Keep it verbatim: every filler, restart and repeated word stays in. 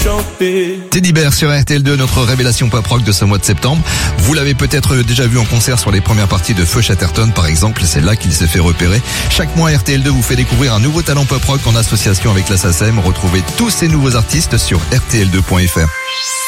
chanter. Teddy Bear sur R T L deux, notre révélation pop rock de ce mois de septembre. Vous l'avez peut-être déjà vu en concert sur les premières parties de Feu Chatterton par exemple, c'est là qu'il s'est fait repérer. Chaque mois, R T L deux vous fait découvrir un nouveau talent pop rock en association avec la S A C E M. Retrouvez tous ces nouveaux artistes sur R T L deux point F R.